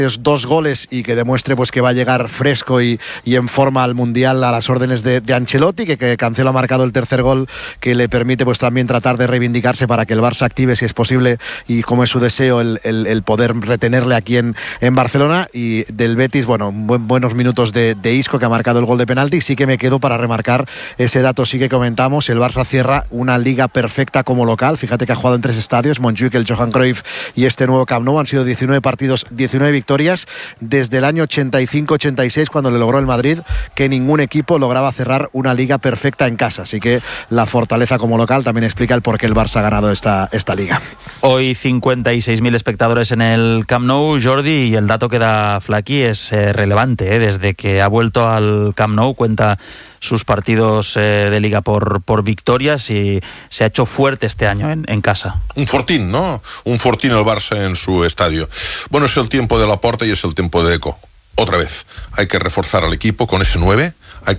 2 goles y que demuestre pues que va a llegar fresco y en forma al Mundial a las órdenes de Ancelotti, que Cancelo ha marcado el tercer gol que le permite pues también tratar de reivindicarse para que el Barça active, si es posible, y como es su deseo, el poder retenerle aquí en Barcelona. Y del Betis, bueno, buenos minutos de Isco, que ha marcado el gol de penalti. Sí que me quedo para remarcar ese dato sí que comentamos: el Barça cierra una liga perfecta como local. Fíjate que ha jugado en 3 estadios, Montjuic, el Johan Cruyff y este nuevo Camp Nou. Han sido 19 partidos, 19 victorias desde el año 85-86, cuando le logró el Madrid, que ningún equipo lograba cerrar una liga perfecta en casa. Así que la fortaleza como local también explica el por qué el Barça ha ganado esta liga. Hoy 56.000 espectadores en el Camp Nou, Jordi, y el dato que da Flaky es relevante. Desde que ha vuelto al Camp Nou cuenta sus partidos de Liga por victorias y se ha hecho fuerte este año en casa. Un fortín, ¿no? Un fortín el Barça en su estadio. Bueno, es el tiempo de Laporta y es el tiempo de Deco. Otra vez, hay que reforzar al equipo con ese 9,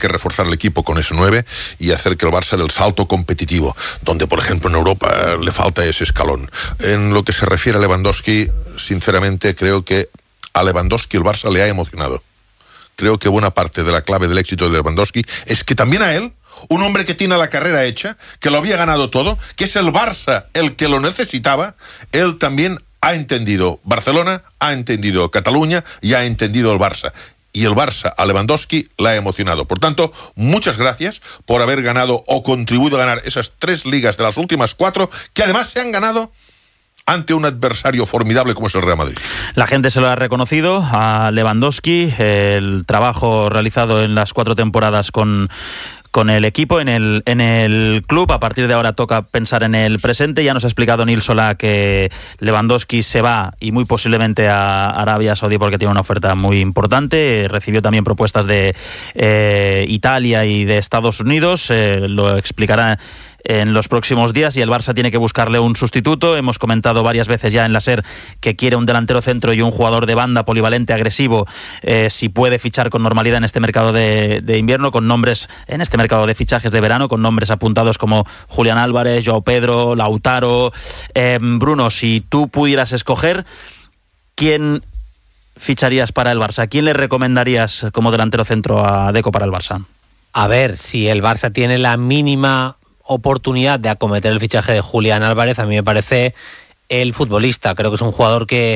y hacer que el Barça dé el salto competitivo, donde, por ejemplo, en Europa le falta ese escalón. En lo que se refiere a Lewandowski, sinceramente creo que a Lewandowski el Barça le ha emocionado. Creo que buena parte de la clave del éxito de Lewandowski es que también a él, un hombre que tiene la carrera hecha, que lo había ganado todo, que es el Barça el que lo necesitaba, él también ha entendido Barcelona, ha entendido Cataluña y ha entendido el Barça. Y el Barça a Lewandowski la ha emocionado. Por tanto, muchas gracias por haber ganado o contribuido a ganar esas 3 ligas de las últimas 4, que además se han ganado ante un adversario formidable como es el Real Madrid. La gente se lo ha reconocido a Lewandowski, el trabajo realizado en las 4 temporadas con el equipo, en el club. A partir de ahora toca pensar en el presente. Ya nos ha explicado Nil Solá que Lewandowski se va y muy posiblemente a Arabia Saudí porque tiene una oferta muy importante. Recibió también propuestas de Italia y de Estados Unidos. Lo explicará en los próximos días, y el Barça tiene que buscarle un sustituto. Hemos comentado varias veces ya en la SER que quiere un delantero centro y un jugador de banda polivalente, agresivo, si puede fichar con normalidad en este mercado de invierno, con nombres en este mercado de fichajes de verano, con nombres apuntados como Julián Álvarez, Joao Pedro, Lautaro. Bruno, si tú pudieras escoger, ¿quién ficharías para el Barça? ¿Quién le recomendarías como delantero centro a Deco para el Barça? A ver, si el Barça tiene la mínima oportunidad de acometer el fichaje de Julián Álvarez, a mí me parece el futbolista. Creo que es un jugador que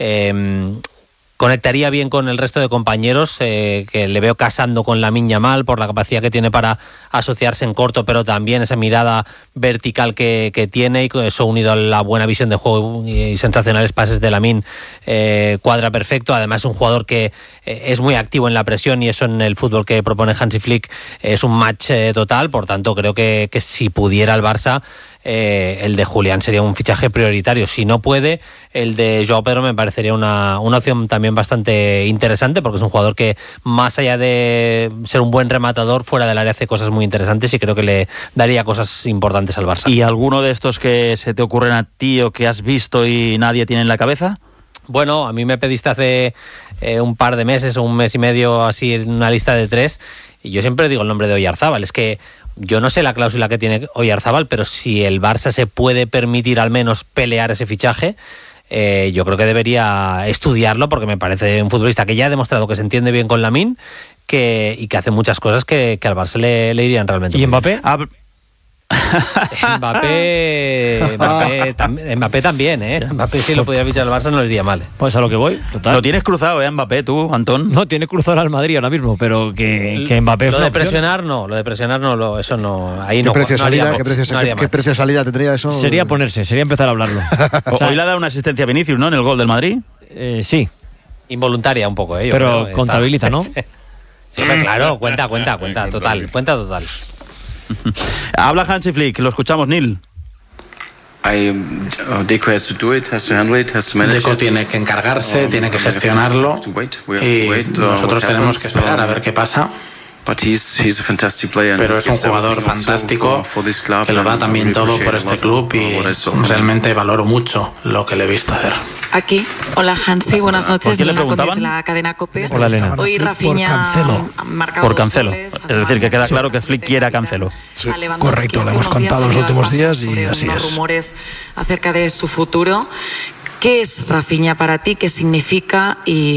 conectaría bien con el resto de compañeros, que le veo casando con Lamine Yamal por la capacidad que tiene para asociarse en corto, pero también esa mirada vertical que tiene, y eso unido a la buena visión de juego y sensacionales pases de Lamine, cuadra perfecto. Además es un jugador que es muy activo en la presión, y eso en el fútbol que propone Hansi Flick es un match total. Por tanto, creo que si pudiera el Barça, el de Julián sería un fichaje prioritario. Si no puede, el de Joao Pedro me parecería una opción también bastante interesante, porque es un jugador que, más allá de ser un buen rematador, fuera del área hace cosas muy interesantes, y creo que le daría cosas importantes al Barça. ¿Y alguno de estos que se te ocurren a ti o que has visto y nadie tiene en la cabeza? Bueno, a mí me pediste hace un par de meses o un mes y medio así una lista de 3, y yo siempre digo el nombre de Oyarzábal. Es que yo no sé la cláusula que tiene Oyarzábal, pero si el Barça se puede permitir al menos pelear ese fichaje, yo creo que debería estudiarlo, porque me parece un futbolista que ya ha demostrado que se entiende bien con Lamine, y que hace muchas cosas que al Barça le irían realmente. ¿Y Mbappé? Mbappé también, Mbappé, si lo pudiera fichar al Barça no le iría mal. Pues a lo que voy, total. Lo tienes cruzado, Mbappé, tú, Antón. No, tiene cruzado al Madrid ahora mismo, pero que Mbappé... Lo de presionar no, eso no. Ahí no. ¿Qué precio de salida tendría eso? Sería empezar a hablarlo. Hoy le ha dado una asistencia a Vinicius, ¿no?, en el gol del Madrid. Sí. Involuntaria un poco, pero creo, contabiliza, ¿no? Sí, claro, cuenta total. Habla Hansi Flick, lo escuchamos, Neil. Deco tiene que encargarse, tiene que gestionarlo, y nosotros tenemos que esperar a ver qué pasa. Pero es un jugador fantástico que lo da también todo por este club, y realmente valoro mucho lo que le he visto hacer. Aquí. Hola, Hansi, buenas noches. ¿Por qué le preguntaban? De la cadena COPE. Hola, Elena. Hoy Rafinha ha marcado por Cancelo. Es decir, que queda claro que Flick quiere a Cancelo. Sí, correcto, lo hemos contado los últimos días y así es. Rumores acerca de su futuro. ¿Qué es Rafinha para ti? ¿Qué significa? Y